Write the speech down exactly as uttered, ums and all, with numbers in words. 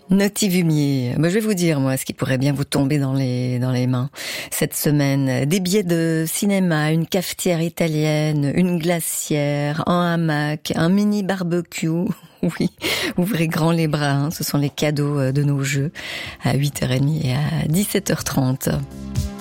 Notivumier. Bah, je vais vous dire, moi, ce qui pourrait bien vous tomber dans les, dans les mains cette semaine. Des billets de cinéma, une cafetière italienne, une glacière, un hamac, un mini barbecue. Oui, ouvrez grand les bras, hein. Ce sont les cadeaux de nos jeux à huit heures trente et à dix-sept heures trente.